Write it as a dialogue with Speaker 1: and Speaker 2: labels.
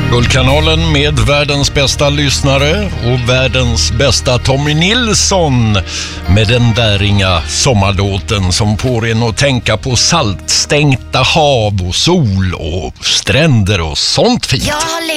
Speaker 1: Guldkanalen med världens bästa lyssnare och världens bästa Tommy Nilsson med den där inga sommarlåten som får en att tänka på saltstänkta hav och sol och stränder och sånt fint.